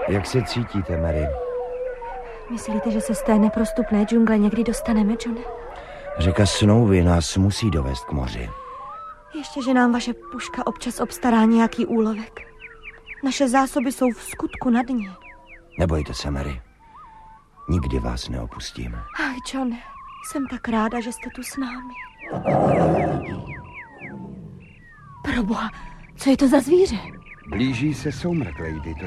Jak se cítíte, Mary? Myslíte, že se z té neprostupné džungle někdy dostaneme, Johne? Řeka Snowy nás musí dovést k moři. Ještě, že nám vaše puška občas obstará nějaký úlovek. Naše zásoby jsou v skutku na dně. Nebojte se, Mary. Nikdy vás neopustím. Ach, Johne, jsem tak ráda, že jste tu s námi. Proboha, co je to za zvíře? Blíží se soumrak, lady.